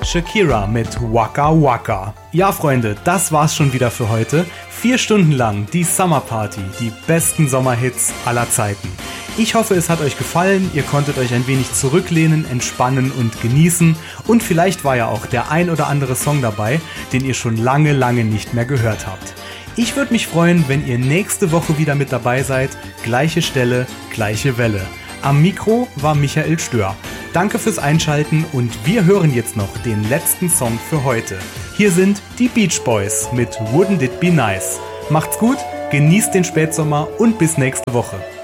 Shakira mit Waka Waka. Ja, Freunde, das war's schon wieder für heute. 4 Stunden lang die Summer Party, die besten Sommerhits aller Zeiten. Ich hoffe, es hat euch gefallen, ihr konntet euch ein wenig zurücklehnen, entspannen und genießen und vielleicht war ja auch der ein oder andere Song dabei, den ihr schon lange nicht mehr gehört habt. Ich würde mich freuen, wenn ihr nächste Woche wieder mit dabei seid. Gleiche Stelle, gleiche Welle. Am Mikro war Michael Stör. Danke fürs Einschalten und wir hören jetzt noch den letzten Song für heute. Hier sind die Beach Boys mit Wouldn't It Be Nice. Macht's gut, genießt den Spätsommer und bis nächste Woche.